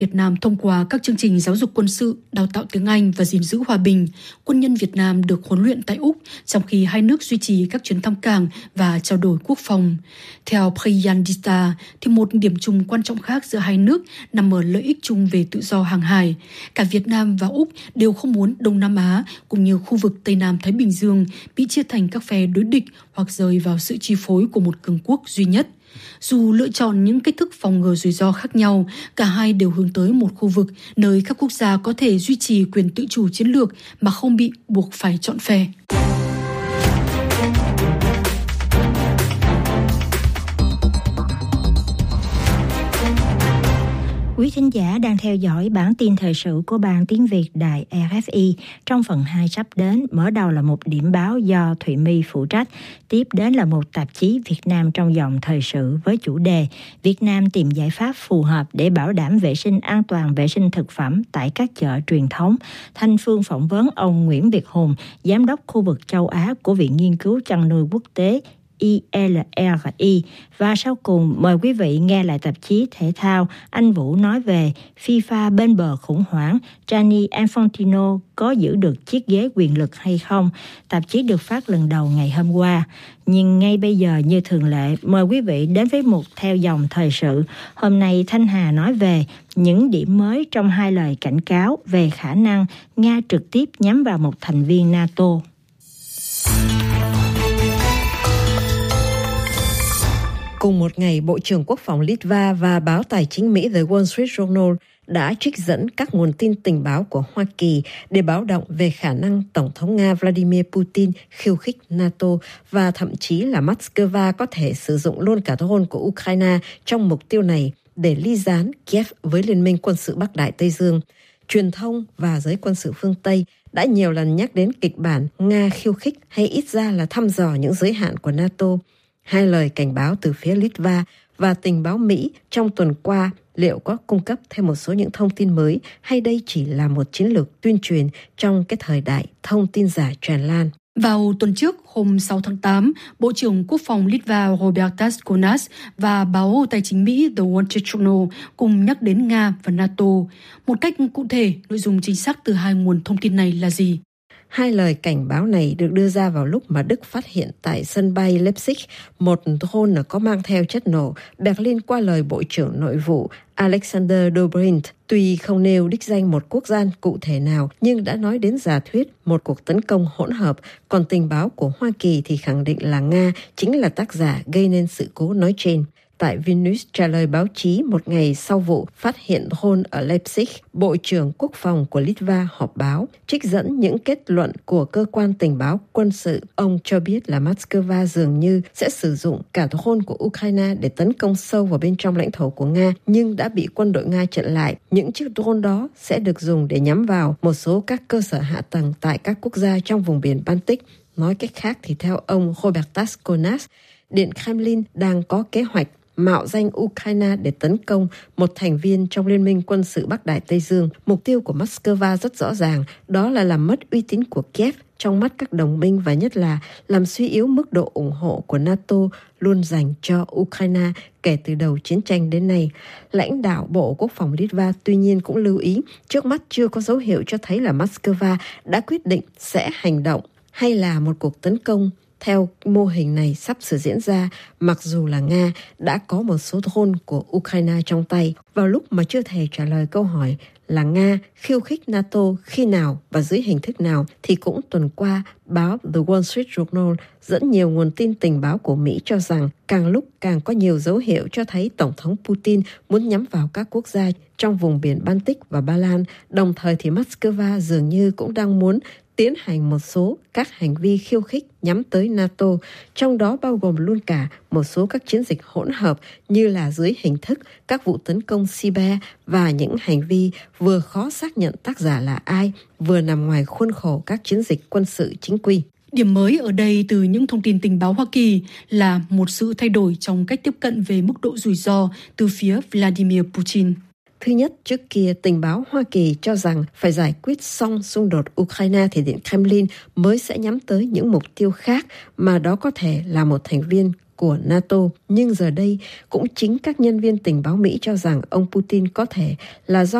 Việt Nam thông qua các chương trình giáo dục quân sự, đào tạo tiếng Anh và gìn giữ hòa bình. Quân nhân Việt Nam được huấn luyện tại Úc, trong khi hai nước duy trì các chuyến thăm cảng và trao đổi quốc phòng. Theo Priyandita, thì một điểm chung quan trọng khác giữa hai nước nằm ở lợi ích chung về tự do hàng hải. Cả Việt Nam và Úc đều không muốn Đông Nam Á cũng như khu vực Tây Nam Thái Bình Dương bị chia thành các phe đối địch hoặc rơi vào sự chi phối của một cường quốc duy nhất. Dù lựa chọn những cách thức phòng ngừa rủi ro khác nhau, cả hai đều hướng tới một khu vực nơi các quốc gia có thể duy trì quyền tự chủ chiến lược mà không bị buộc phải chọn phe. Quý thính giả đang theo dõi bản tin thời sự của Ban Tiếng Việt Đài RFI. Trong phần 2 sắp đến, mở đầu là một điểm báo do Thụy My phụ trách. Tiếp đến là một tạp chí Việt Nam trong dòng thời sự với chủ đề Việt Nam tìm giải pháp phù hợp để bảo đảm vệ sinh an toàn vệ sinh thực phẩm tại các chợ truyền thống. Thanh Phương phỏng vấn ông Nguyễn Việt Hùng, Giám đốc khu vực châu Á của Viện Nghiên cứu Chăn nuôi Quốc tế ILRI. Và sau cùng mời quý vị nghe lại tạp chí thể thao Anh Vũ nói về FIFA bên bờ khủng hoảng, Gianni Infantino có giữ được chiếc ghế quyền lực hay không. Tạp chí được phát lần đầu ngày hôm qua. Nhưng ngay bây giờ như thường lệ, mời quý vị đến với mục theo dòng thời sự. Hôm nay Thanh Hà nói về những điểm mới trong hai lời cảnh cáo về khả năng Nga trực tiếp nhắm vào một thành viên NATO. Cùng một ngày, Bộ trưởng Quốc phòng Litva và báo tài chính Mỹ The Wall Street Journal đã trích dẫn các nguồn tin tình báo của Hoa Kỳ để báo động về khả năng Tổng thống Nga Vladimir Putin khiêu khích NATO và thậm chí là Moscow có thể sử dụng luôn cả drone của Ukraine trong mục tiêu này để ly gián Kiev với Liên minh quân sự Bắc Đại Tây Dương. Truyền thông và giới quân sự phương Tây đã nhiều lần nhắc đến kịch bản Nga khiêu khích hay ít ra là thăm dò những giới hạn của NATO. Hai lời cảnh báo từ phía Litva và tình báo Mỹ trong tuần qua liệu có cung cấp thêm một số những thông tin mới hay đây chỉ là một chiến lược tuyên truyền trong cái thời đại thông tin giả tràn lan. Vào tuần trước, hôm 6 tháng 8, Bộ trưởng Quốc phòng Litva Robertas Konas và báo tài chính Mỹ The Wall Street Journal cùng nhắc đến Nga và NATO. Một cách cụ thể, nội dung chính xác từ hai nguồn thông tin này là gì? Hai lời cảnh báo này được đưa ra vào lúc mà Đức phát hiện tại sân bay Leipzig một drone có mang theo chất nổ. Berlin qua lời Bộ trưởng Nội vụ Alexander Dobrindt tuy không nêu đích danh một quốc gia cụ thể nào nhưng đã nói đến giả thuyết một cuộc tấn công hỗn hợp, còn tình báo của Hoa Kỳ thì khẳng định là Nga chính là tác giả gây nên sự cố nói trên. Tại Vilnius trả lời báo chí một ngày sau vụ phát hiện drone ở Leipzig, Bộ trưởng Quốc phòng của Litva họp báo, trích dẫn những kết luận của cơ quan tình báo quân sự. Ông cho biết là Moscow dường như sẽ sử dụng cả drone của Ukraine để tấn công sâu vào bên trong lãnh thổ của Nga, nhưng đã bị quân đội Nga chặn lại. Những chiếc drone đó sẽ được dùng để nhắm vào một số các cơ sở hạ tầng tại các quốc gia trong vùng biển Baltic. Nói cách khác thì theo ông Robertas Konas, Điện Kremlin đang có kế hoạch mạo danh Ukraine để tấn công một thành viên trong Liên minh quân sự Bắc Đại Tây Dương. Mục tiêu của Moscow rất rõ ràng, đó là làm mất uy tín của Kiev trong mắt các đồng minh và nhất là làm suy yếu mức độ ủng hộ của NATO luôn dành cho Ukraine kể từ đầu chiến tranh đến nay. Lãnh đạo Bộ Quốc phòng Litva tuy nhiên cũng lưu ý, trước mắt chưa có dấu hiệu cho thấy là Moscow đã quyết định sẽ hành động hay là một cuộc tấn công theo mô hình này sắp sửa diễn ra, mặc dù là Nga đã có một số drone của Ukraine trong tay. Vào lúc mà chưa thể trả lời câu hỏi là Nga khiêu khích NATO khi nào và dưới hình thức nào, thì cũng tuần qua, báo The Wall Street Journal dẫn nhiều nguồn tin tình báo của Mỹ cho rằng càng lúc càng có nhiều dấu hiệu cho thấy Tổng thống Putin muốn nhắm vào các quốc gia trong vùng biển Baltic và Ba Lan. Đồng thời thì Moscow dường như cũng đang muốn tiến hành một số các hành vi khiêu khích nhắm tới NATO, trong đó bao gồm luôn cả một số các chiến dịch hỗn hợp như là dưới hình thức các vụ tấn công cyber và những hành vi vừa khó xác nhận tác giả là ai, vừa nằm ngoài khuôn khổ các chiến dịch quân sự chính quy. Điểm mới ở đây từ những thông tin tình báo Hoa Kỳ là một sự thay đổi trong cách tiếp cận về mức độ rủi ro từ phía Vladimir Putin. Thứ nhất, trước kia tình báo Hoa Kỳ cho rằng phải giải quyết xong xung đột Ukraine thì Điện Kremlin mới sẽ nhắm tới những mục tiêu khác, mà đó có thể là một thành viên của NATO. Nhưng giờ đây, cũng chính các nhân viên tình báo Mỹ cho rằng ông Putin có thể là do